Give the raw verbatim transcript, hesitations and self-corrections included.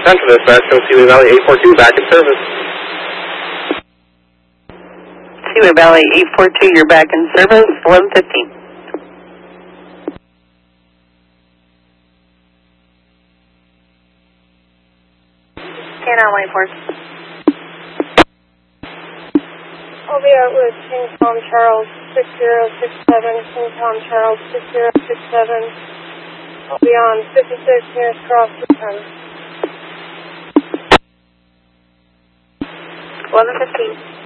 Central Dispatch, show Seaway Valley eight four two back in service. Seaway Valley eight four two, you're back in service, eleven fifteen. ten on line four. I'll be out with King Tom Charles six zero six seven, King Tom Charles six zero six seven. I'll be on fifty-six nearest cross return. eleven fifteen.